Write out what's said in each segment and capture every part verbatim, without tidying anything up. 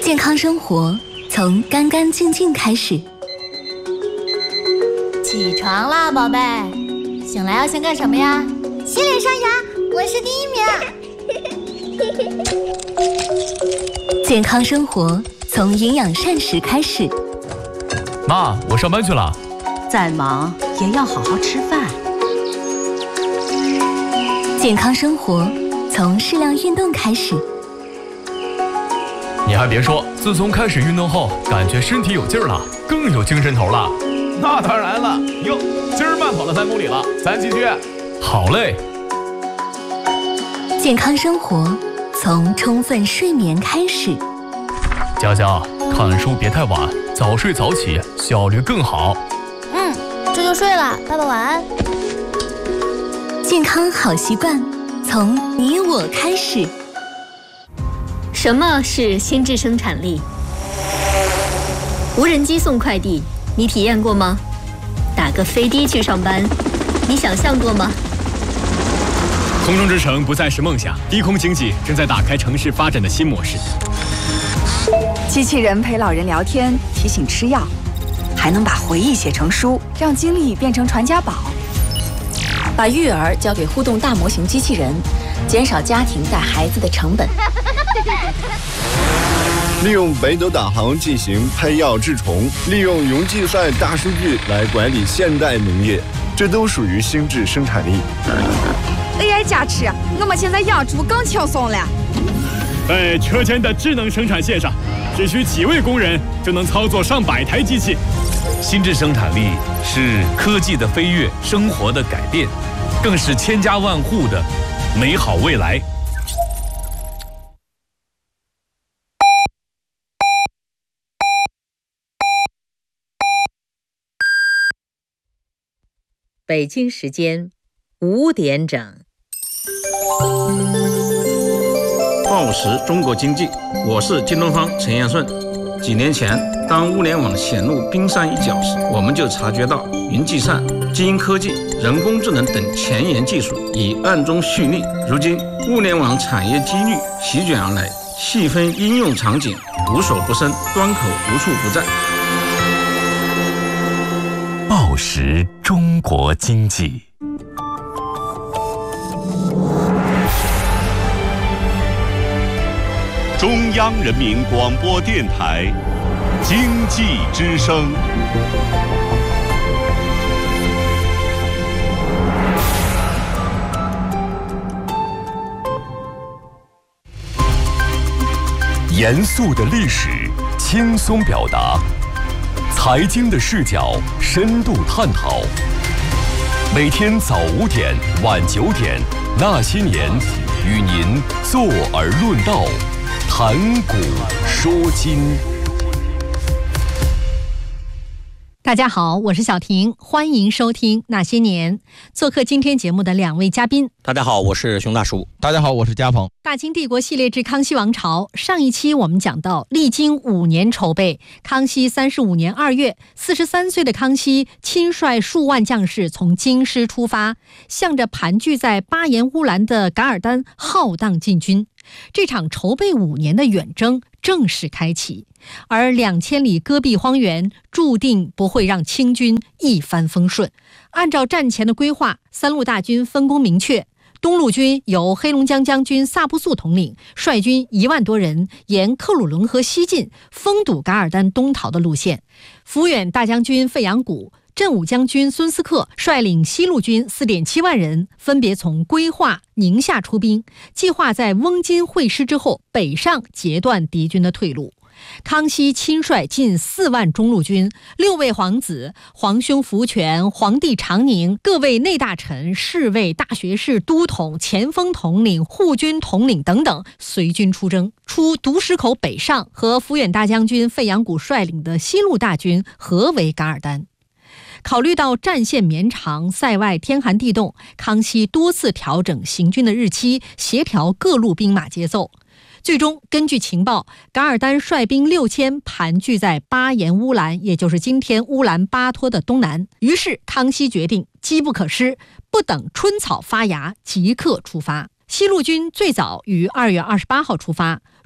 健康生活从干干净净开始。 起床啦，宝贝！醒来要先干什么呀？ 洗脸刷牙，我是第一名。 健康生活从营养膳食开始。 妈，我上班去了。 再忙也要好好吃饭。 健康生活从适量运动开始。 你还别说，自从开始运动后，感觉身体有劲儿了，更有精神头了。 那当然了，哟，今儿慢跑了三公里了，咱继续。 好嘞。 健康生活从充分睡眠开始。 佳佳，看书别太晚，早睡早起，效率更好。 嗯，这就睡了，爸爸晚安。 健康好习惯从你我开始。 什么是心智生产力？无人机送快递，你体验过吗？打个飞的去上班，你想象过吗？ 空中之城不再是梦想，低空经济正在打开城市发展的新模式。 机器人陪老人聊天，提醒吃药，还能把回忆写成书，让经历变成传家宝。 把育儿交给互动大模型机器人，减少家庭带孩子的成本。 利用北斗导航进行配药治虫，利用云计算大数据来管理现代农业，这都属于心智生产力。 A I 加持，我们现在养猪更轻松了。 在车间的智能生产线上，只需几位工人就能操作上百台机器。 心智生产力是科技的飞跃，生活的改变，更是千家万户的美好未来。 北京时间五点整。 报时中国经济，我是京东方陈彦顺。几年前，当物联网显露冰山一角时，我们就察觉到云计算、基因科技、人工智能等前沿技术已暗中蓄力。如今，物联网产业机遇席卷而来，细分应用场景无所不生，端口无处不在。 报时中国经济， 中央人民广播电台经济之声。 严肃的历史，轻松表达。财经的视角，深度探讨。每天早五点、晚九点，那些年，与您坐而论道，谈古说今。 大家好，我是小婷，欢迎收听《那些年》。做客今天节目的两位嘉宾。 大家好，我是熊大叔。 大家好，我是嘉鹏。 大清帝国系列之康熙王朝，上一期我们讲到，历经五年筹备，康熙三十五年二月，四十三岁的康熙亲率数万将士从京师出发，向着盘踞在巴颜乌兰的噶尔丹浩荡进军。这场筹备五年的远征正式开启，而两千里戈壁荒原注定不会让清军一帆风顺。按照战前的规划，三路大军分工明确，东路军由黑龙江将军萨布素统领，率军一万多人沿克鲁伦河西进，封堵噶尔丹东逃的路线。抚远大将军费扬古、镇武将军孙思克率领西路军 四点七万人，分别从归化、宁夏出兵，计划在翁金会师之后北上截断敌军的退路。康熙亲率近四万中路军，六位皇子、皇兄福全、皇帝长宁、各位内大臣、侍卫、大学士、都统、前锋统领、护军统领等等随军出征，出独石口北上，和抚远大将军费扬古率领的西路大军合围噶尔丹。考虑到战线绵长，塞外天寒地冻，康熙多次调整行军的日期，协调各路兵马节奏。最终根据情报，噶尔丹率兵六千盘踞在巴颜乌兰，也就是今天乌兰巴托的东南。于是康熙决定机不可失，不等春草发芽，即刻出发。西路军最早于二月二十八号出发，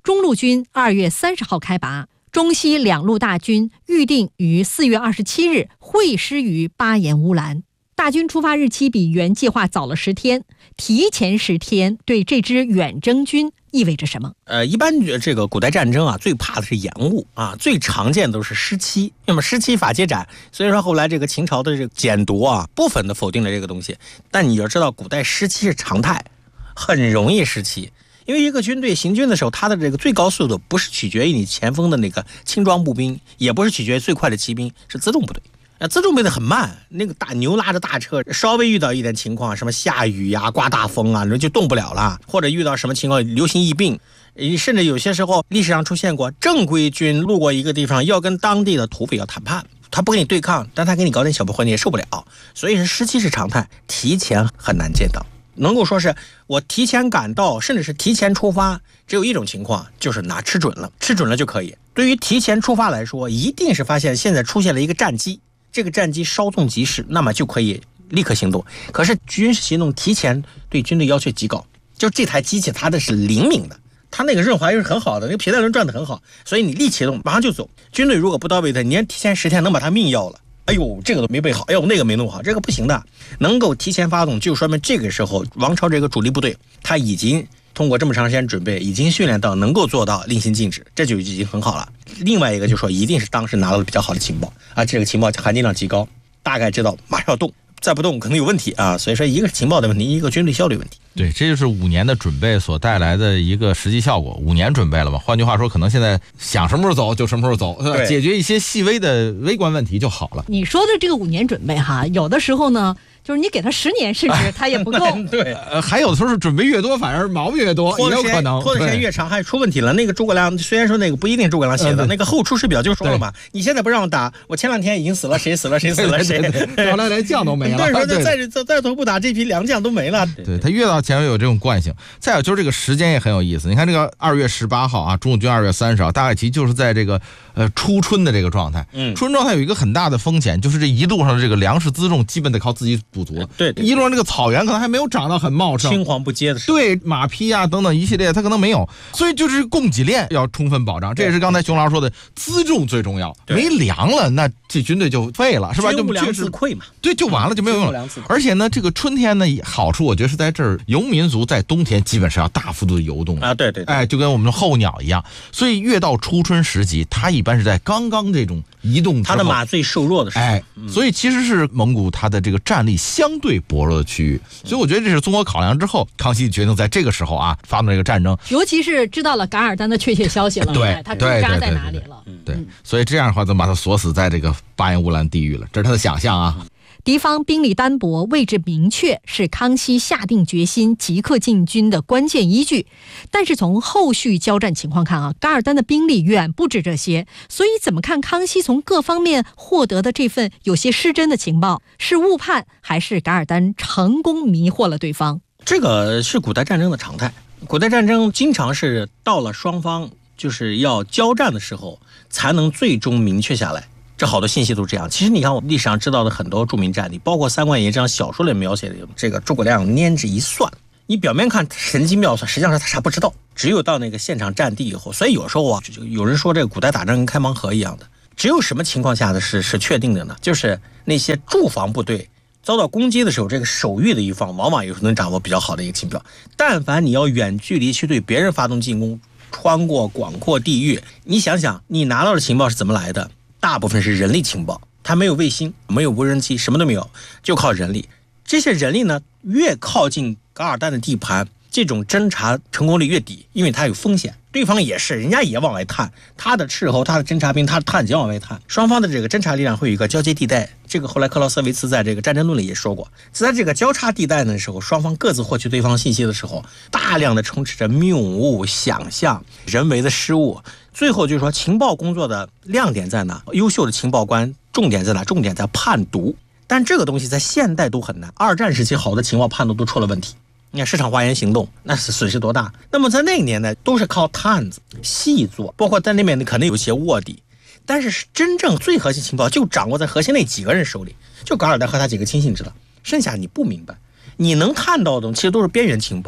中路军二月三十号开拔，中西两路大军预定于四月二十七日会师于巴彦乌兰。大军出发日期比原计划早了十天，提前十天对这支远征军意味着什么？ 呃，一般这个古代战争啊，最怕的是延误啊，最常见的都是失期。那么失期法皆斩，所以说后来这个秦朝的这个简牍啊，部分的否定了这个东西。但你要知道，古代失期是常态，很容易失期。因为一个军队行军的时候，它的这个最高速度不是取决于你前锋的那个轻装步兵，也不是取决于最快的骑兵，是辎重部队。辎重部队很慢，那个大牛拉着大车，稍微遇到一点情况，什么下雨呀、刮大风啊，人就动不了了，或者遇到什么情况，流行疫病，甚至有些时候历史上出现过正规军路过一个地方，要跟当地的土匪要谈判，他不跟你对抗，但他给你搞点小破坏，你也受不了。所以是失期是常态，提前很难见到。能够说是我提前赶到，甚至是提前出发，只有一种情况，就是拿吃准了，吃准了就可以。对于提前出发来说，一定是发现现在出现了一个战机，这个战机稍纵即逝，那么就可以立刻行动。可是军事行动提前对军队要求极高，就这台机器它的是灵敏的，它那个润滑又是很好的，那个皮带轮转得很好，所以你立启动马上就走。军队如果不到位的，你提前十天能把它命要了。哎呦，这个都没备好，哎呦，那个没弄好，这个不行的。能够提前发动，就说明这个时候王朝这个主力部队，他已经通过这么长时间准备，已经训练到能够做到令行禁止，这就已经很好了。另外一个就说，一定是当时拿到了比较好的情报啊，这个情报含金量极高，大概知道马上要动，再不动可能有问题啊。所以说，一个是情报的问题，一个军队效率问题。 对，这就是五年的准备所带来的一个实际效果。五年准备了嘛，换句话说，可能现在想什么时候走就什么时候走，解决一些细微的微观问题就好了。 你说的这个五年准备哈，有的时候呢，就是你给他十年，甚至他也不够。 对， 呃，还有的时候是准备越多，反而毛病越多，也有可能拖的时间越长，还出问题了。那个诸葛亮虽然说那个不一定诸葛亮写的，嗯、那个后出师表就说了嘛，你现在不让我打，我前两天已经死了，谁死了谁死了谁， 后来连将都没了。 对，说再再再头不打，这批良将都没了。 对，他越到前面有这种惯性。再有就是这个时间也很有意思，你看这个二月十八号啊，中路军二月三十号，大概其就是在这个呃初春的这个状态。嗯，初春状态有一个很大的风险，就是这一路上的这个粮食辎重基本得靠自己补足了。 对，对一路上这个草原可能还没有长到很茂盛， 青黄不接的时候。 对，马匹啊等等一系列它可能没有，所以就是供给链要充分保障。这也是刚才熊老师说的，辎重最重要，没粮了那这军队就废了，是吧？就不良自溃嘛。 对，就完了，就没有用了。而且呢，这个春天呢好处，我觉得是在这儿，游民族在冬天基本上要大幅度的游动啊，对对， 哎，就跟我们的候鸟一样，所以越到初春时节，它一般是在刚刚这种移动之后， 它的马最瘦弱的时候， 哎，所以其实是蒙古它的这个战力相对薄弱的区域，所以我觉得这是综合考量之后，康熙决定在这个时候啊发动这个战争， 尤其是知道了噶尔丹的确切消息了， 对， 他驻扎在哪里了， 对，所以这样的话，就把他锁死在这个巴彦乌兰地狱了，这是他的想象啊。 敌方兵力单薄，位置明确，是康熙下定决心即刻进军的关键依据。但是从后续交战情况看啊，噶尔丹的兵力远不止这些，所以怎么看康熙从各方面获得的这份有些失真的情报，是误判还是噶尔丹成功迷惑了对方？ 这个是古代战争的常态，古代战争经常是到了双方就是要交战的时候，才能最终明确下来。这好多信息都这样。其实你看，我们历史上知道的很多著名战例，包括《三国演义》这样小说里描写的这个诸葛亮拈指一算，你表面看神机妙算，实际上是他啥不知道。只有到那个现场战地以后，所以有时候啊，有人说这个古代打仗跟开盲盒一样的，只有什么情况下的是是确定的呢？就是那些驻防部队遭到攻击的时候，这个守御的一方往往有时候能掌握比较好的一个情报。但凡你要远距离去对别人发动进攻，穿过广阔地域，你想想，你拿到的情报是怎么来的？大部分是人力情报，它没有卫星，没有无人机，什么都没有，就靠人力。这些人力呢，越靠近噶尔丹的地盘，这种侦察成功率越低，因为它有风险。对方也是，人家也往外探，他的斥候、他的侦察兵、他的探警往外探，双方的这个侦察力量会有一个交接地带。这个后来克劳斯维茨在这个战争论里也说过，在这个交叉地带的时候，双方各自获取对方信息的时候，大量的充斥着谬误、想象、人为的失误。最后就是说，情报工作的亮点在哪？优秀的情报官重点在哪？重点在判读。但这个东西在现代都很难，二战时期好的情报判读都出了问题。你看市场化验行动，那是损失多大？那么在那个年代都是靠探子细作，包括在那边可能有些卧底，但是真正最核心情报就掌握在核心那几个人手里，就噶尔丹和他几个亲信知道，剩下你不明白。你能探到的其实都是边缘情报，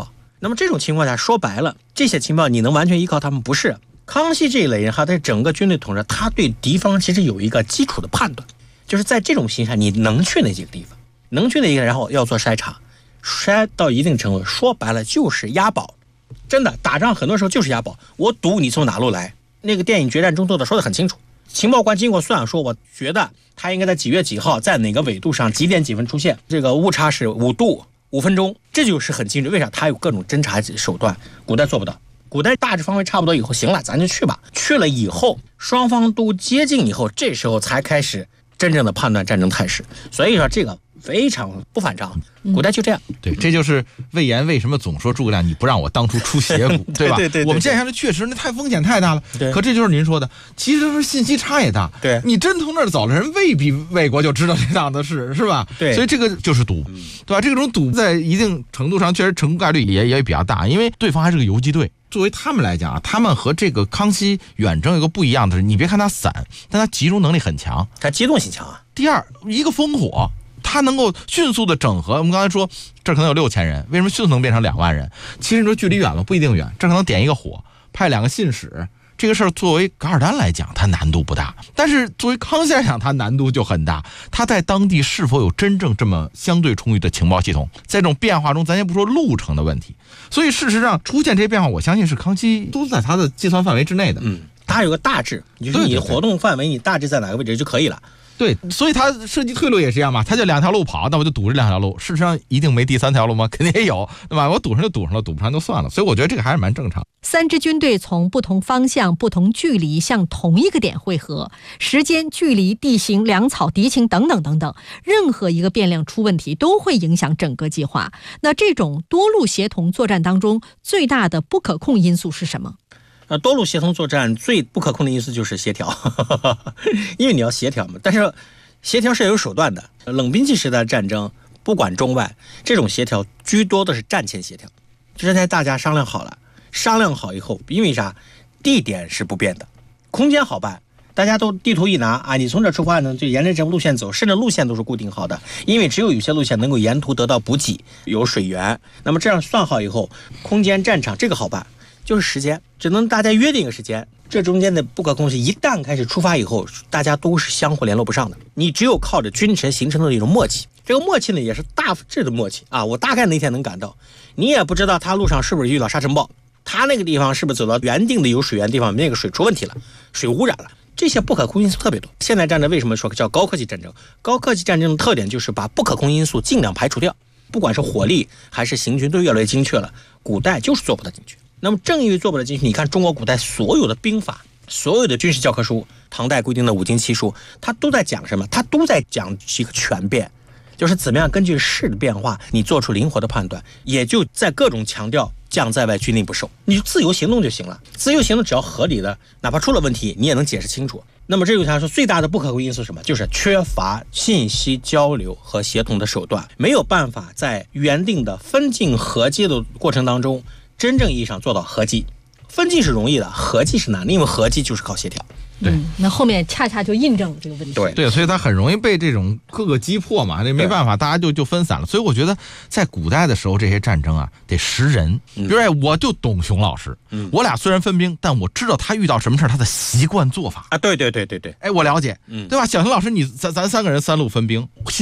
那么这种情况下，说白了，这些情报你能完全依靠他们？不是。康熙这一类人，他在整个军队统治，他对敌方其实有一个基础的判断，就是在这种形势下，你能去哪几个地方，能去哪一个，然后要做筛查，筛到一定程度，说白了就是押宝。真的，打仗很多时候就是押宝，我赌你从哪路来。那个电影《决战》中做的说的很清楚，情报官经过算说，我觉得他应该在几月几号，在哪个纬度上几点几分出现，这个误差是五度五分钟，这就是很清楚。为啥？他有各种侦察手段，古代做不到。古代大致方位差不多以后，行了，咱就去吧。去了以后，双方都接近以后，这时候才开始真正的判断战争态势。所以说这个非常不反常，古代就这样。 嗯、对，这就是魏延为什么总说诸葛亮你不让我当初出斜谷，对吧？ 对, 对, 对, 对， 我们见下来确实那太风险太大了。 对， 可这就是您说的，其实是信息差也大。 对， 你真从那儿走了，人未必魏国就知道这样的事，是吧？ 对， 所以这个就是赌，对吧？这种赌在一定程度上确实成功概率也也比较大，因为对方还是个游击队。作为他们来讲啊，他们和这个康熙远征有个不一样的是，你别看他散，但他集中能力很强， 他机动性强啊。 第二，一个烽火，他能够迅速的整合。我们刚才说这可能有六千人，为什么迅速能变成两万人？其实你说距离远了不一定远，这可能点一个火，派两个信使，这个事儿作为噶尔丹来讲，它难度不大，但是作为康熙来讲，它难度就很大。他在当地是否有真正这么相对充裕的情报系统？在这种变化中，咱先不说路程的问题，所以事实上出现这些变化，我相信是康熙都在他的计算范围之内的。 嗯，他有个大致，就是你的活动范围，你大致在哪个位置就可以了。 对，所以他设计退路也是一样嘛，他就两条路跑，那我就堵这两条路。事实上一定没第三条路吗？肯定也有，对吧？我堵上就堵上了，堵不上就算了。所以我觉得这个还是蛮正常。 三支军队从不同方向、不同距离向同一个点汇合，时间、距离、地形、粮草、敌情等等等等，任何一个变量出问题都会影响整个计划。那这种多路协同作战当中，最大的不可控因素是什么？ 呃，多路协同作战最不可控的因素就是协调，因为你要协调嘛。但是协调是有手段的。冷兵器时代的战争，不管中外，这种协调居多的是战前协调，就是在大家商量好了，商量好以后，因为啥？地点是不变的，空间好办，大家都地图一拿啊，你从这出发呢，就沿着这条路线走，甚至路线都是固定好的，因为只有有些路线能够沿途得到补给，有水源。那么这样算好以后，空间、战场这个好办。就是时间，只能大家约定一个时间，这中间的不可控是一旦开始出发以后，大家都是相互联络不上的。你只有靠着君臣形成的一种默契，这个默契呢也是大致的默契啊。我大概那天能感到，你也不知道他路上是不是遇到沙尘暴，他那个地方是不是走到原定的有水源地方，那个水出问题了，水污染了，这些不可控因素特别多。现代战争为什么说叫高科技战争？高科技战争的特点就是把不可控因素尽量排除掉，不管是火力还是行军都越来越精确了，古代就是做不到精确。那么正因为做不到精确，你看中国古代所有的兵法，所有的军事教科书，唐代规定的五经七书，它都在讲什么？它都在讲一个权变，就是怎么样根据势的变化，你做出灵活的判断，也就在各种强调将在外，军令不受，你就自由行动就行了。自由行动只要合理的，哪怕出了问题，你也能解释清楚。那么这个他说最大的不可控因素是什么？就是缺乏信息交流和协同的手段，没有办法在原定的分进合击的过程当中，真正意义上做到合击。分进是容易的，合击是难的，因为合击就是靠协调。 对、 嗯，那后面恰恰就印证了这个问题。 对对，所以他很容易被这种各个击破嘛，这没办法，大家就就分散了。所以我觉得在古代的时候，这些战争啊得识人。比如哎，我就懂熊老师，嗯、我俩虽然分兵，但我知道他遇到什么事他的习惯做法啊。对对对对对， 哎，我了解，嗯，对吧？小熊老师，你咱咱三个人三路分兵。